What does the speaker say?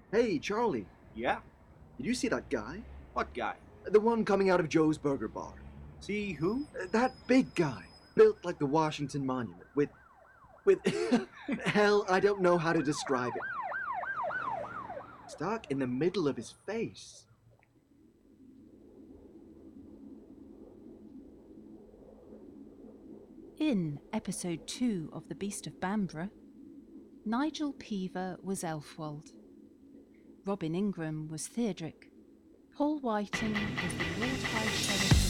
Hey, Charlie, Yeah? did you see that guy? What guy? The one coming out of Joe's Burger Bar. See who? That big guy, built like the Washington Monument, with hell, I don't know how to describe it. Stuck in the middle of his face. In episode 2 of The Beast of Bamborough, Nigel Peaver was Elfwald, Robin Ingram was Theodric, Paul Whiting was the Lord High Sheriff